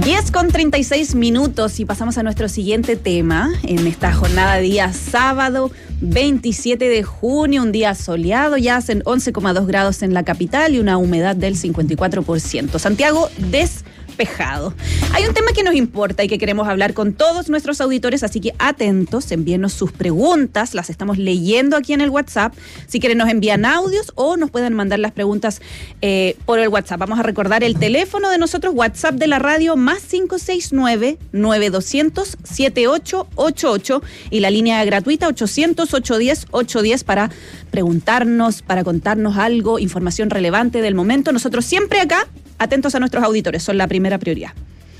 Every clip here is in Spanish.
10:36 y pasamos a nuestro siguiente tema en esta jornada de día sábado 27 de junio, un día soleado, ya hacen 11,2 grados en la capital y una humedad del 54%. Santiago despejado. Hay un tema que nos importa y que queremos hablar con todos nuestros auditores, así que atentos, envíenos sus preguntas, las estamos leyendo aquí en el WhatsApp. Si quieren nos envían audios o nos pueden mandar las preguntas por el WhatsApp. Vamos a recordar el teléfono de nosotros, WhatsApp de la radio, más 569-9200-7888 y la línea gratuita 800-810-810 para preguntarnos, para contarnos algo, información relevante del momento. Nosotros siempre acá atentos a nuestros auditores, son la primera prioridad.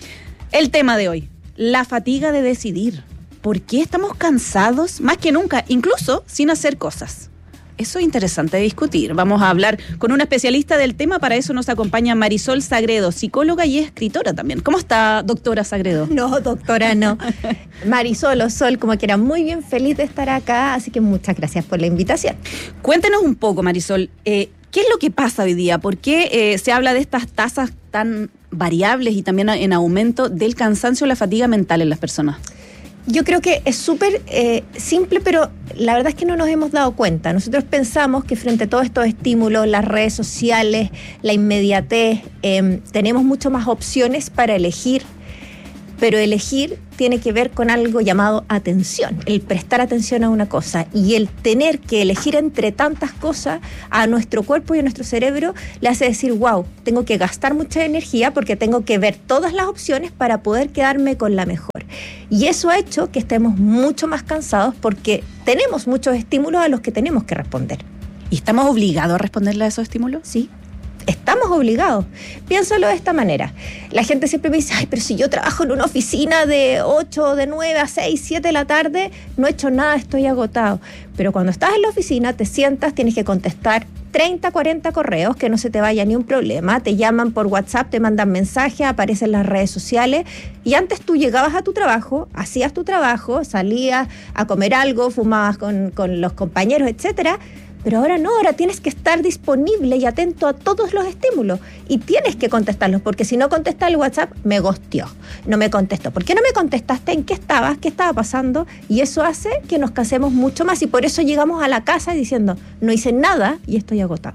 El tema de hoy, la fatiga de decidir. ¿Por qué estamos cansados más que nunca, incluso sin hacer cosas? Eso es interesante de discutir. Vamos a hablar con una especialista del tema. Para eso nos acompaña Marisol Sagredo, psicóloga y escritora también. ¿Cómo está, doctora Sagredo? No, doctora, no. Marisol o Sol, como quiera, muy bien, feliz de estar acá, así que muchas gracias por la invitación. Cuéntenos un poco, Marisol, ¿qué es lo que pasa hoy día? ¿Por qué se habla de estas tasas tan variables y también en aumento del cansancio o la fatiga mental en las personas? Yo creo que es súper simple, pero la verdad es que no nos hemos dado cuenta. Nosotros pensamos que frente a todos estos estímulos, las redes sociales, la inmediatez, tenemos mucho más opciones para elegir, pero elegir tiene que ver con algo llamado atención, el prestar atención a una cosa, y el tener que elegir entre tantas cosas a nuestro cuerpo y a nuestro cerebro le hace decir, wow, tengo que gastar mucha energía porque tengo que ver todas las opciones para poder quedarme con la mejor. Y eso ha hecho que estemos mucho más cansados porque tenemos muchos estímulos a los que tenemos que responder. ¿Y estamos obligados a responderle a esos estímulos? Sí. Estamos obligados. Piénsalo de esta manera. La gente siempre me dice, ay, pero si yo trabajo en una oficina de 8, de 9 a 6, 7 de la tarde, no he hecho nada, estoy agotado. Pero cuando estás en la oficina, te sientas, tienes que contestar 30, 40 correos, que no se te vaya ni un problema, te llaman por WhatsApp, te mandan mensajes, aparecen en las redes sociales, y antes tú llegabas a tu trabajo, hacías tu trabajo, salías a comer algo, fumabas con los compañeros, etcétera. Pero ahora no, ahora tienes que estar disponible y atento a todos los estímulos y tienes que contestarlos, porque si no contestas el WhatsApp, me ghosteó, no me contestó. ¿Por qué no me contestaste? ¿En qué estabas? ¿Qué estaba pasando? Y eso hace que nos cansemos mucho más y por eso llegamos a la casa diciendo, no hice nada y estoy agotado.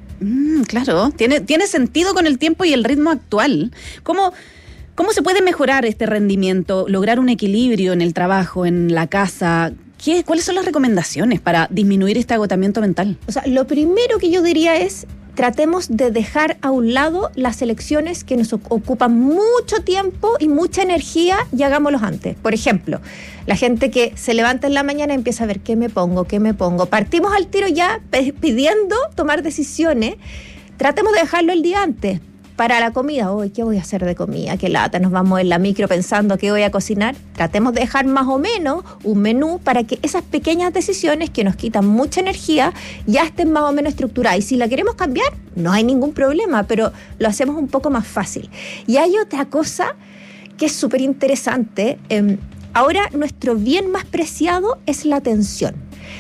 Claro, tiene sentido con el tiempo y el ritmo actual. ¿Cómo se puede mejorar este rendimiento, lograr un equilibrio en el trabajo, en la casa? ¿Cuáles son las recomendaciones para disminuir este agotamiento mental? O sea, lo primero que yo diría es, tratemos de dejar a un lado las elecciones que nos ocupan mucho tiempo y mucha energía y hagámoslos antes. Por ejemplo, la gente que se levanta en la mañana y empieza a ver qué me pongo. Partimos al tiro ya pidiendo tomar decisiones. Tratemos de dejarlo el día antes. Para la comida, hoy, ¿qué voy a hacer de comida? ¿Qué lata? Nos vamos en la micro pensando qué voy a cocinar. Tratemos de dejar más o menos un menú para que esas pequeñas decisiones que nos quitan mucha energía ya estén más o menos estructuradas. Y si la queremos cambiar, no hay ningún problema, pero lo hacemos un poco más fácil. Y hay otra cosa que es súper interesante. Ahora nuestro bien más preciado es la atención.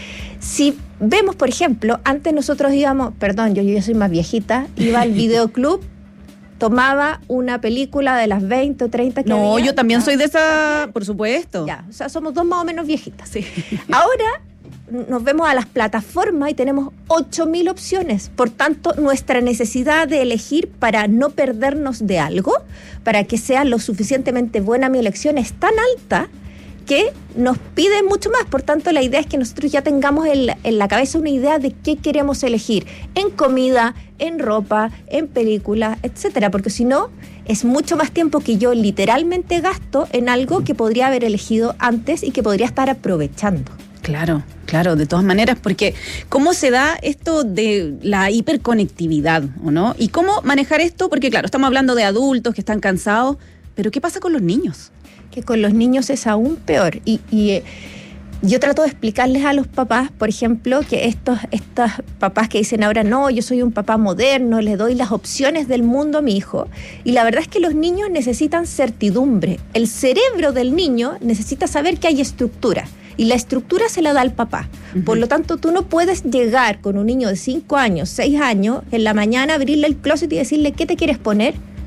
Si vemos, por ejemplo, antes nosotros íbamos, yo soy más viejita, iba al videoclub, tomaba una película de las 20 o 30 que No, había. yo también soy de esa, por supuesto. Ya, o sea, somos dos más o menos viejitas. Sí. Ahora nos vemos a las plataformas y tenemos 8.000 opciones. Por tanto, nuestra necesidad de elegir para no perdernos de algo, para que sea lo suficientemente buena mi elección, es tan alta que nos piden mucho más. Por tanto, la idea es que nosotros ya tengamos en la cabeza una idea de qué queremos elegir en comida, en ropa, en películas, etcétera, porque si no, es mucho más tiempo que yo literalmente gasto en algo que podría haber elegido antes y que podría estar aprovechando. Claro, de todas maneras, porque ¿cómo se da esto de la hiperconectividad, o no? ¿Y cómo manejar esto? Porque claro, estamos hablando de adultos que están cansados, pero ¿qué pasa con los niños? Que con los niños es aún peor. Y yo trato de explicarles a los papás, por ejemplo, que estos papás que dicen ahora, no, yo soy un papá moderno, le doy las opciones del mundo a mi hijo. Y la verdad es que los niños necesitan certidumbre. El cerebro del niño necesita saber que hay estructura. Y la estructura se la da el papá. Uh-huh. Por lo tanto, tú no puedes llegar con un niño de 5 años, 6 años, en la mañana abrirle el closet y decirle, ¿qué te quieres poner?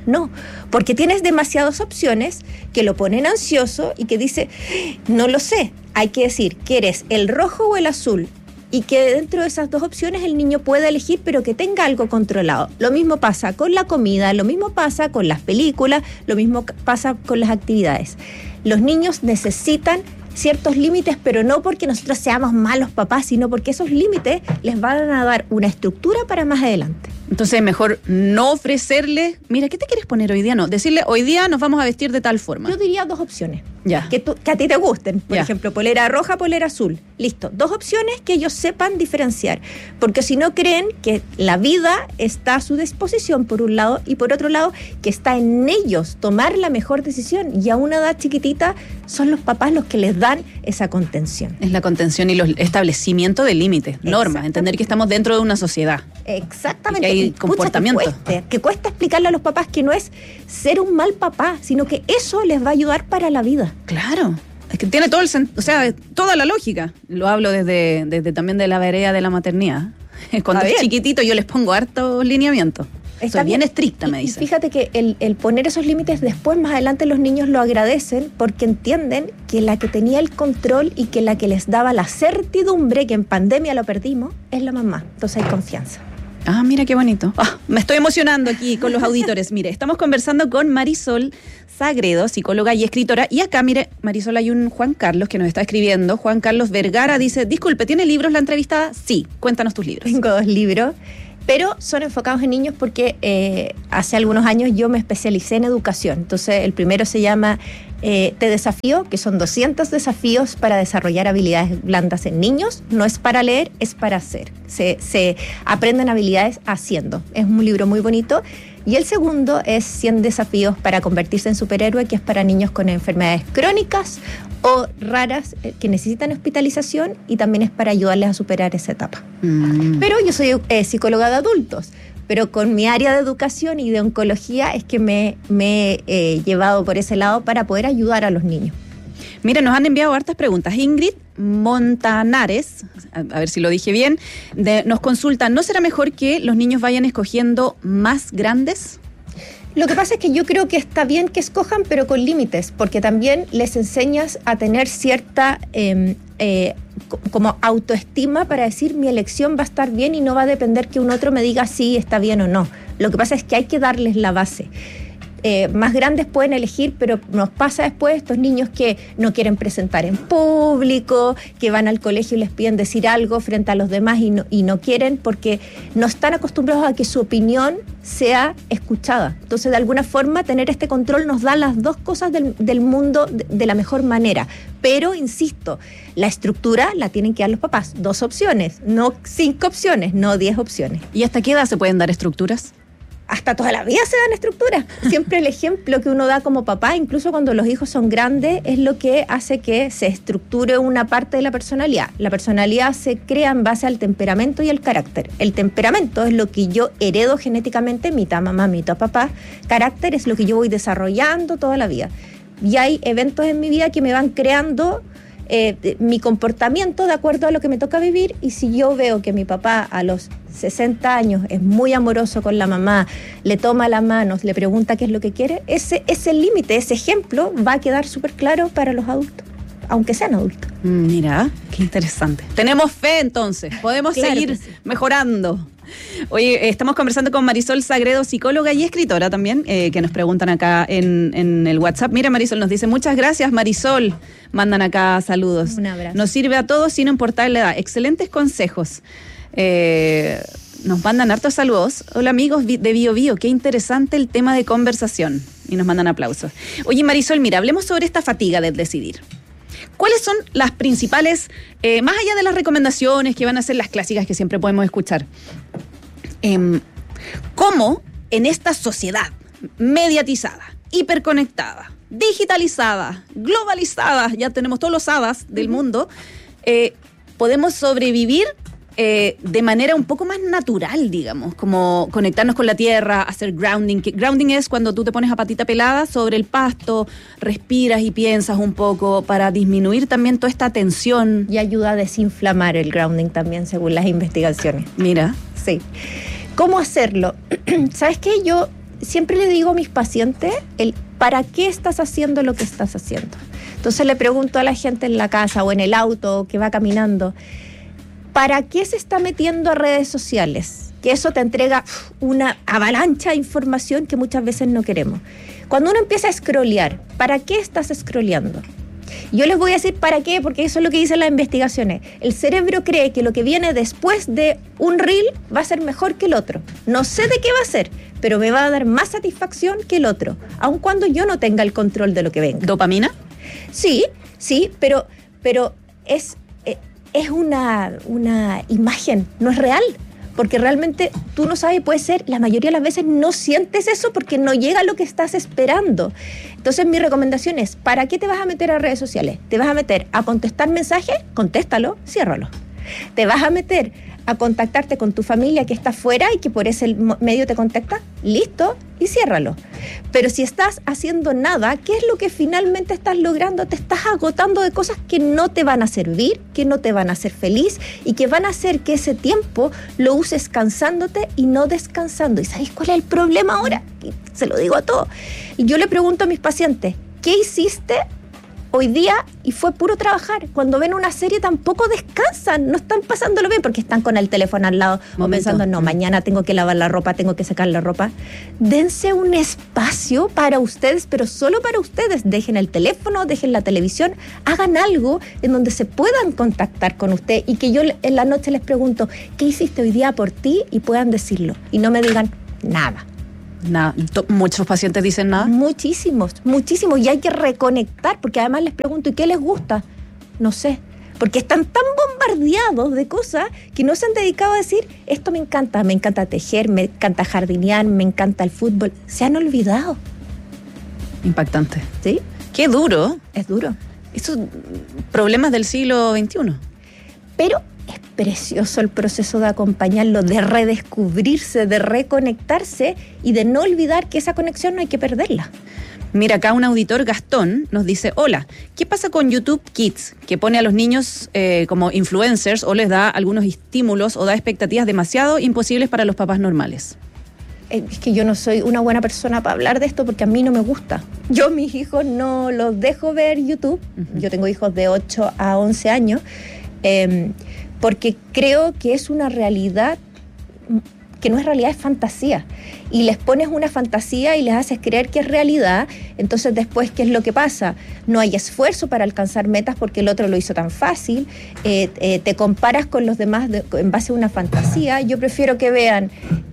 No, porque tienes demasiadas opciones que lo ponen ansioso y que dice, no lo sé. Hay que decir, ¿quieres el rojo o el azul? Y que dentro de esas dos opciones el niño pueda elegir, pero que tenga algo controlado. Lo mismo pasa con la comida, lo mismo pasa con las películas, lo mismo pasa con las actividades. Los niños necesitan ciertos límites, pero no porque nosotros seamos malos papás, sino porque esos límites les van a dar una estructura para más adelante. Entonces mejor no ofrecerle, mira, ¿qué te quieres poner hoy día? No, decirle, hoy día nos vamos a vestir de tal forma. Yo diría dos opciones. Ya. Que a ti te gusten. Por ejemplo, polera roja, polera azul. Listo. Dos opciones que ellos sepan diferenciar. Porque si no creen que la vida está a su disposición por un lado y por otro lado que está en ellos tomar la mejor decisión. Y a una edad chiquitita son los papás los que les dan esa contención. Es la contención y el establecimiento de límites, normas, entender que estamos dentro de una sociedad. Exactamente. Y que hay comportamiento. Que cuesta explicarle a los papás que no es ser un mal papá, sino que eso les va a ayudar para la vida. Claro, es que tiene todo el toda la lógica. Lo hablo desde también de la vereda de la maternidad. Cuando es chiquitito yo les pongo hartos lineamientos. Soy bien estricta, me dicen. Y fíjate que el poner esos límites después, más adelante, los niños lo agradecen porque entienden que la que tenía el control y que la que les daba la certidumbre, que en pandemia lo perdimos, es la mamá. Entonces hay confianza. Ah, mira qué bonito. Me estoy emocionando aquí con los auditores. Mire, estamos conversando con Marisol Sagredo, psicóloga y escritora. Y acá, mire, Marisol, hay un Juan Carlos que nos está escribiendo. Juan Carlos Vergara dice, disculpe, ¿tiene libros la entrevistada? Sí, cuéntanos tus libros. Tengo 2 libros, pero son enfocados en niños porque hace algunos años yo me especialicé en educación. Entonces, el primero se llama Te Desafío, que son 200 desafíos para desarrollar habilidades blandas en niños. No es para leer, es para hacer. Se aprenden habilidades haciendo. Es un libro muy bonito. Y el segundo es 100 desafíos para convertirse en superhéroe, que es para niños con enfermedades crónicas o raras que necesitan hospitalización, y también es para ayudarles a superar esa etapa. Pero yo soy psicóloga de adultos, pero con mi área de educación y de oncología es que me he llevado por ese lado para poder ayudar a los niños. Mira, nos han enviado hartas preguntas. Ingrid Montanares, a ver si lo dije bien, nos consulta, ¿no será mejor que los niños vayan escogiendo más grandes? Lo que pasa es que yo creo que está bien que escojan, pero con límites, porque también les enseñas a tener cierta como autoestima para decir mi elección va a estar bien y no va a depender que un otro me diga si está bien o no. Lo que pasa es que hay que darles la base. Más grandes pueden elegir, pero nos pasa después estos niños que no quieren presentar en público, que van al colegio y les piden decir algo frente a los demás y no quieren porque no están acostumbrados a que su opinión sea escuchada. Entonces, de alguna forma, tener este control nos da las dos cosas del mundo de la mejor manera. Pero, insisto, la estructura la tienen que dar los papás. 2 opciones, no 5 opciones, no 10 opciones. ¿Y hasta qué edad se pueden dar estructuras? Hasta toda la vida se dan estructuras. Siempre el ejemplo que uno da como papá, incluso cuando los hijos son grandes, es lo que hace que se estructure una parte de la personalidad. La personalidad se crea en base al temperamento y al carácter. El temperamento es lo que yo heredo genéticamente, mitad mamá, mitad papá. Carácter es lo que yo voy desarrollando toda la vida. Y hay eventos en mi vida que me van creando mi comportamiento de acuerdo a lo que me toca vivir, y si yo veo que mi papá a los 60 años es muy amoroso con la mamá, le toma las manos, le pregunta qué es lo que quiere, ese límite, ese ejemplo va a quedar súper claro para los adultos, aunque sean adultos. Mira, qué interesante. Tenemos fe entonces, podemos seguir mejorando. Oye, estamos conversando con Marisol Sagredo, psicóloga y escritora también, que nos preguntan acá en el WhatsApp. Mira, Marisol nos dice, muchas gracias, Marisol. Mandan acá saludos. Un abrazo. Nos sirve a todos sin importar la edad. Excelentes consejos. Nos mandan hartos saludos. Hola, amigos de Bio Bio, qué interesante el tema de conversación. Y nos mandan aplausos. Oye, Marisol, mira, hablemos sobre esta fatiga del decidir. ¿Cuáles son las principales, más allá de las recomendaciones que van a ser las clásicas que siempre podemos escuchar, cómo en esta sociedad mediatizada, hiperconectada, digitalizada, globalizada, ya tenemos todos los hadas del mundo, podemos sobrevivir de manera un poco más natural, digamos, como conectarnos con la tierra, hacer grounding. Grounding es cuando tú te pones a patita pelada sobre el pasto, respiras y piensas un poco para disminuir también toda esta tensión. Y ayuda a desinflamar el grounding también, según las investigaciones. Mira. Sí. ¿Cómo hacerlo? ¿Sabes qué? Yo siempre le digo a mis pacientes ¿para qué estás haciendo lo que estás haciendo? Entonces le pregunto a la gente en la casa o en el auto que va caminando, ¿para qué se está metiendo a redes sociales? Que eso te entrega una avalancha de información que muchas veces no queremos. Cuando uno empieza a scrollear, ¿para qué estás scrolleando? Yo les voy a decir para qué, porque eso es lo que dicen las investigaciones. El cerebro cree que lo que viene después de un reel va a ser mejor que el otro. No sé de qué va a ser, pero me va a dar más satisfacción que el otro, aun cuando yo no tenga el control de lo que venga. ¿Dopamina? Sí, pero es una imagen, no es real. Porque realmente tú no sabes, puede ser, la mayoría de las veces no sientes eso porque no llega a lo que estás esperando. Entonces mi recomendación es, ¿para qué te vas a meter a redes sociales? ¿Te vas a meter a contestar mensajes? Contéstalo, ciérralo. ¿Te vas a meter a contactarte con tu familia que está fuera y que por ese medio te contacta? Listo, y ciérralo. Pero si estás haciendo nada, ¿qué es lo que finalmente estás logrando? Te estás agotando de cosas que no te van a servir, que no te van a hacer feliz y que van a hacer que ese tiempo lo uses cansándote y no descansando. ¿Y sabéis cuál es el problema ahora? Se lo digo a todos. Y yo le pregunto a mis pacientes, ¿qué hiciste hoy día? Y fue puro trabajar. Cuando ven una serie tampoco descansan, no están pasándolo bien porque están con el teléfono al lado o pensando, no, mañana tengo que lavar la ropa, tengo que sacar la ropa. Dense un espacio para ustedes, pero solo para ustedes. Dejen el teléfono, dejen la televisión, hagan algo en donde se puedan contactar con usted y que yo en la noche les pregunto, ¿qué hiciste hoy día por ti? Y puedan decirlo y no me digan nada. Muchos pacientes dicen nada. Muchísimos. Y hay que reconectar, porque además les pregunto, ¿y qué les gusta? No sé, porque están tan bombardeados de cosas que no se han dedicado a decir, esto me encanta tejer, me encanta jardinear, me encanta el fútbol. Se han olvidado. Impactante. ¿Sí? Qué duro. Es duro. Estos problemas del siglo XXI. Pero es precioso el proceso de acompañarlo, de redescubrirse, de reconectarse y de no olvidar que esa conexión no hay que perderla. Mira, acá un auditor, Gastón, nos dice, hola, ¿qué pasa con YouTube Kids? Que pone a los niños como influencers o les da algunos estímulos o da expectativas demasiado imposibles para los papás normales. Es que yo no soy una buena persona para hablar de esto porque a mí no me gusta. Yo a mis hijos no los dejo ver YouTube. Uh-huh. Yo tengo hijos de 8 a 11 años. Porque creo que es una realidad que no es realidad, es fantasía. Y les pones una fantasía y les haces creer que es realidad. Entonces después, ¿qué es lo que pasa? No hay esfuerzo para alcanzar metas porque el otro lo hizo tan fácil. Te comparas con los demás en base a una fantasía. Yo prefiero que vean,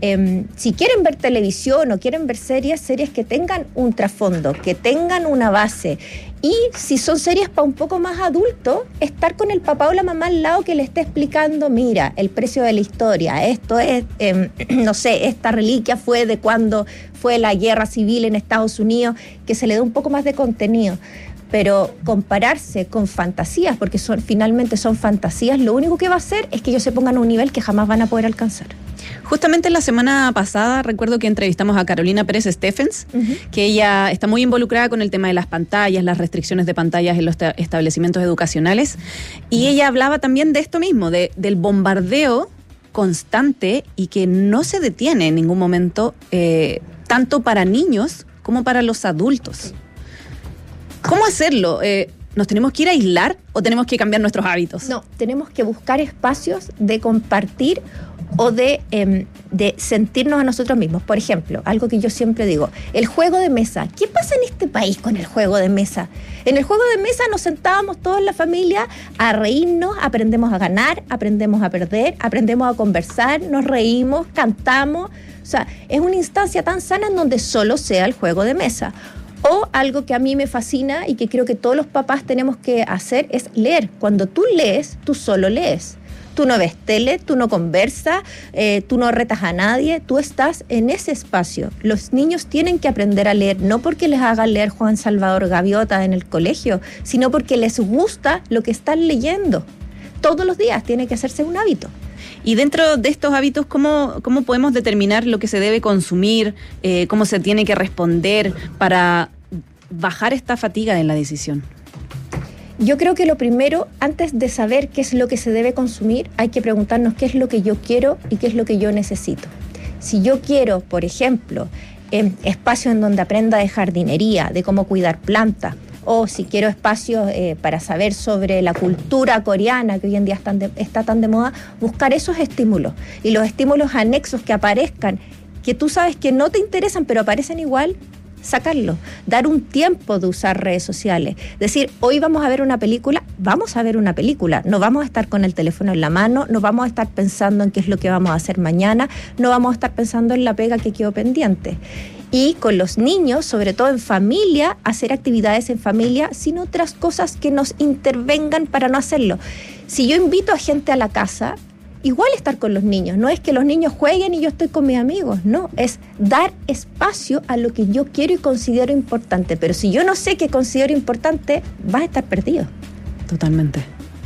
si quieren ver televisión o quieren ver series que tengan un trasfondo, que tengan una base. Y si son series para un poco más adultos, estar con el papá o la mamá al lado que le esté explicando, mira, el precio de la historia, esto es, no sé, esta reliquia fue de cuando fue la guerra civil en Estados Unidos, que se le dé un poco más de contenido. Pero compararse con fantasías, porque finalmente son fantasías, lo único que va a hacer es que ellos se pongan a un nivel que jamás van a poder alcanzar. Justamente la semana pasada recuerdo que entrevistamos a Carolina Pérez Steffens, uh-huh, que ella está muy involucrada con el tema de las pantallas, las restricciones de pantallas en los establecimientos educacionales, y ella hablaba también de esto mismo, del bombardeo constante y que no se detiene en ningún momento, tanto para niños como para los adultos. ¿Cómo hacerlo? ¿Nos tenemos que ir a aislar o tenemos que cambiar nuestros hábitos? No, tenemos que buscar espacios de compartir o de sentirnos a nosotros mismos. Por ejemplo, algo que yo siempre digo, el juego de mesa. ¿Qué pasa en este país con el juego de mesa? En el juego de mesa nos sentábamos todos en la familia a reírnos, aprendemos a ganar, aprendemos a perder, aprendemos a conversar, nos reímos, cantamos. O sea, es una instancia tan sana en donde solo sea el juego de mesa. O algo que a mí me fascina y que creo que todos los papás tenemos que hacer es leer. Cuando tú lees, tú solo lees. Tú no ves tele, tú no conversas, tú no retas a nadie, tú estás en ese espacio. Los niños tienen que aprender a leer, no porque les hagan leer Juan Salvador Gaviota en el colegio, sino porque les gusta lo que están leyendo. Todos los días tiene que hacerse un hábito. Y dentro de estos hábitos, ¿cómo podemos determinar lo que se debe consumir? ¿Cómo se tiene que responder para bajar esta fatiga en la decisión? Yo creo que lo primero, antes de saber qué es lo que se debe consumir, hay que preguntarnos qué es lo que yo quiero y qué es lo que yo necesito. Si yo quiero, por ejemplo, espacios en donde aprenda de jardinería, de cómo cuidar plantas, o si quiero espacios para saber sobre la cultura coreana, que hoy en día está tan de moda, buscar esos estímulos. Y los estímulos anexos que aparezcan, que tú sabes que no te interesan, pero aparecen igual, sacarlo. Dar un tiempo de usar redes sociales. Decir, hoy vamos a ver una película, vamos a ver una película. No vamos a estar con el teléfono en la mano, no vamos a estar pensando en qué es lo que vamos a hacer mañana, no vamos a estar pensando en la pega que quedó pendiente. Y con los niños, sobre todo en familia, hacer actividades en familia sin otras cosas que nos intervengan para no hacerlo. Si yo invito a gente a la casa, igual estar con los niños. No es que los niños jueguen y yo estoy con mis amigos, no. Es dar espacio a lo que yo quiero y considero importante. Pero si yo no sé qué considero importante, vas a estar perdido. Totalmente.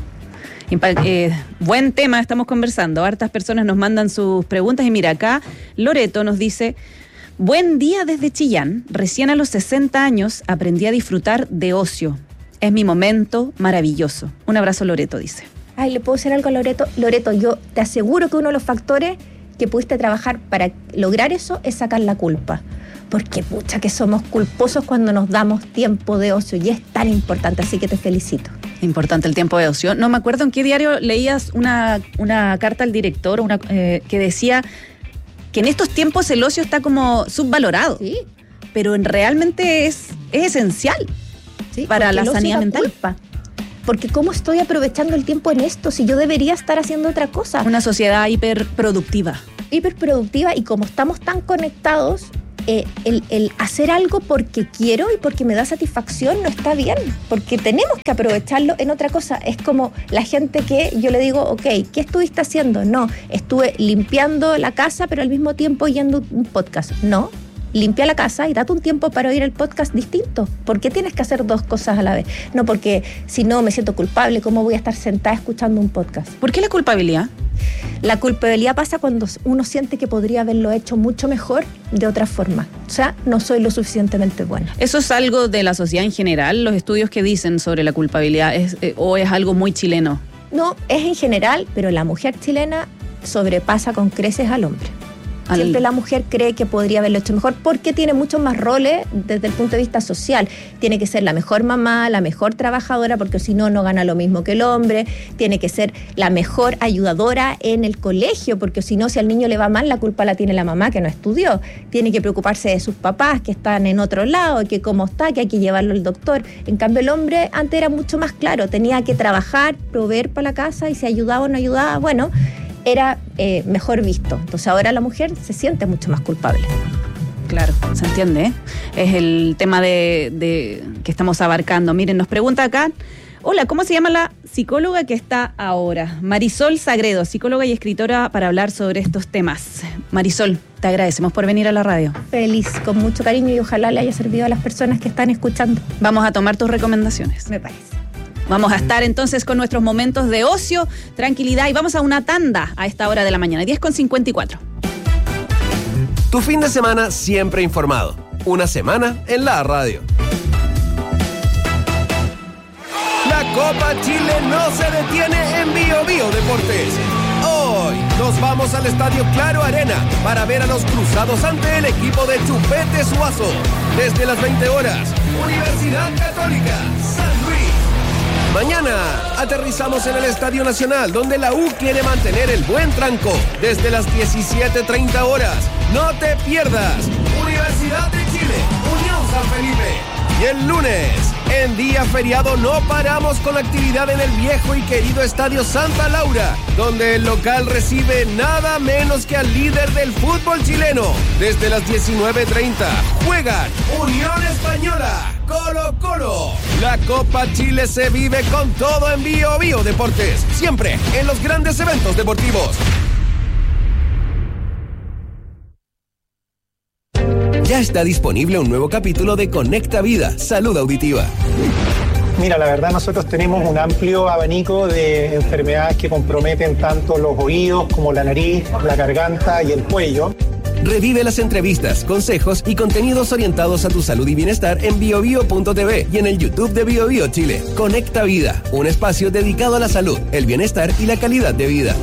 Buen tema estamos conversando. Hartas personas nos mandan sus preguntas y mira, acá Loreto nos dice: buen día desde Chillán. Recién a los 60 años aprendí a disfrutar de ocio. Es mi momento maravilloso. Un abrazo, Loreto, dice. Ay, ¿le puedo decir algo a Loreto? Loreto, yo te aseguro que uno de los factores que pudiste trabajar para lograr eso es sacar la culpa. Porque pucha que somos culposos cuando nos damos tiempo de ocio y es tan importante, así que te felicito. Importante el tiempo de ocio. No me acuerdo en qué diario leías una carta al director que decía que en estos tiempos el ocio está como subvalorado. Sí. Pero realmente es esencial, sí, para la sanidad mental. Culpa. Porque ¿cómo estoy aprovechando el tiempo en esto si yo debería estar haciendo otra cosa? Una sociedad hiperproductiva. Hiperproductiva, y como estamos tan conectados, el hacer algo porque quiero y porque me da satisfacción no está bien, porque tenemos que aprovecharlo en otra cosa. Es como la gente que yo le digo, ok, ¿qué estuviste haciendo? No, estuve limpiando la casa, pero al mismo tiempo oyendo un podcast. No, limpia la casa y date un tiempo para oír el podcast distinto. ¿Por qué tienes que hacer dos cosas a la vez? No, porque si no me siento culpable, ¿cómo voy a estar sentada escuchando un podcast? ¿Por qué la culpabilidad? La culpabilidad pasa cuando uno siente que podría haberlo hecho mucho mejor de otra forma. O sea, no soy lo suficientemente buena. ¿Eso es algo de la sociedad en general? ¿Los estudios que dicen sobre la culpabilidad o es algo muy chileno? No, es en general, pero la mujer chilena sobrepasa con creces al hombre. Siempre la mujer cree que podría haberlo hecho mejor porque tiene muchos más roles desde el punto de vista social. Tiene que ser la mejor mamá, la mejor trabajadora, porque si no, no gana lo mismo que el hombre. Tiene que ser la mejor ayudadora en el colegio, porque si no, si al niño le va mal, la culpa la tiene la mamá que no estudió. Tiene que preocuparse de sus papás que están en otro lado, que cómo está, que hay que llevarlo al doctor. En cambio, el hombre antes era mucho más claro. Tenía que trabajar, proveer para la casa, y si ayudaba o no ayudaba, bueno, era mejor visto. Entonces ahora la mujer se siente mucho más culpable. Claro, se entiende, ¿eh? Es el tema de que estamos abarcando. Miren, nos pregunta acá: hola, ¿cómo se llama la psicóloga que está ahora? Marisol Sagredo, psicóloga y escritora, para hablar sobre estos temas. Marisol, te agradecemos por venir a la radio. Feliz, con mucho cariño, y ojalá le haya servido a las personas que están escuchando. Vamos a tomar tus recomendaciones. Me parece. Vamos a estar entonces con nuestros momentos de ocio, tranquilidad, y vamos a una tanda a esta hora de la mañana, 10:54. Tu fin de semana siempre informado. Una semana en la radio. La Copa Chile no se detiene en Bio Bio Deportes. Hoy nos vamos al Estadio Claro Arena para ver a los cruzados ante el equipo de Chupete Suazo. Desde las 20 horas, Universidad Católica San Luis. Mañana aterrizamos en el Estadio Nacional, donde la U quiere mantener el buen tranco. Desde las 17:30 horas. No te pierdas. Universidad de Chile, Unión San Felipe. Y el lunes, en día feriado, no paramos con la actividad en el viejo y querido Estadio Santa Laura, donde el local recibe nada menos que al líder del fútbol chileno. Desde las 19:30 juegan Unión Española, Colo-Colo. La Copa Chile se vive con todo en Bio Bio Deportes, siempre en los grandes eventos deportivos. Ya está disponible un nuevo capítulo de Conecta Vida, Salud Auditiva. Mira, la verdad nosotros tenemos un amplio abanico de enfermedades que comprometen tanto los oídos como la nariz, la garganta y el cuello. Revive las entrevistas, consejos y contenidos orientados a tu salud y bienestar en biobio.tv y en el YouTube de Bio Bio Chile. Conecta Vida, un espacio dedicado a la salud, el bienestar y la calidad de vida.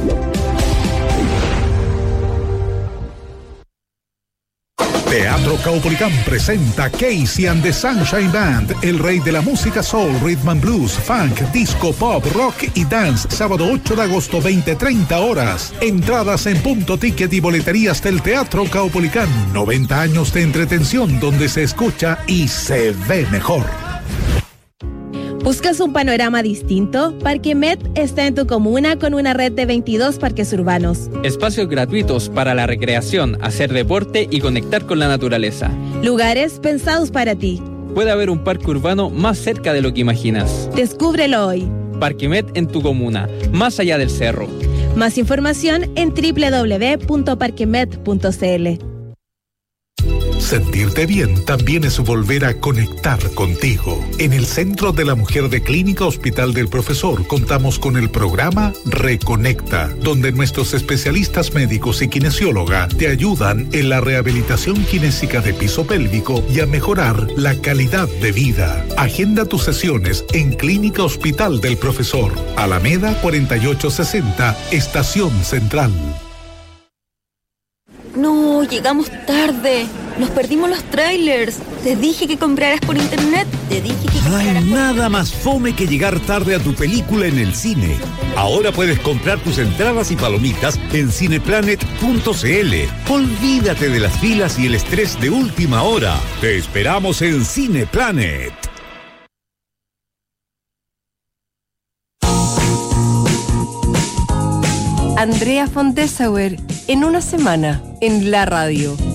Teatro Caupolicán presenta Casey and the Sunshine Band, el rey de la música soul, rhythm and blues, funk, disco, pop, rock y dance, sábado 8 de agosto, 20:30 horas. Entradas en Punto Ticket y boleterías del Teatro Caupolicán. 90 años de entretención donde se escucha y se ve mejor. ¿Buscas un panorama distinto? Parque Met está en tu comuna con una red de 22 parques urbanos. Espacios gratuitos para la recreación, hacer deporte y conectar con la naturaleza. Lugares pensados para ti. Puede haber un parque urbano más cerca de lo que imaginas. Descúbrelo hoy. Parque Met en tu comuna, más allá del cerro. Más información en www.parquemet.cl. Sentirte bien también es volver a conectar contigo. En el Centro de la Mujer de Clínica Hospital del Profesor contamos con el programa Reconecta, donde nuestros especialistas médicos y kinesióloga te ayudan en la rehabilitación kinésica de piso pélvico y a mejorar la calidad de vida. Agenda tus sesiones en Clínica Hospital del Profesor, Alameda 4860, Estación Central. No, llegamos tarde. Nos perdimos los trailers. Te dije que compraras por internet. No hay nada más fome que llegar tarde a tu película en el cine. Ahora puedes comprar tus entradas y palomitas en cineplanet.cl. Olvídate de las filas y el estrés de última hora. Te esperamos en Cineplanet. Andrea von Dessauer, en una semana, en la radio.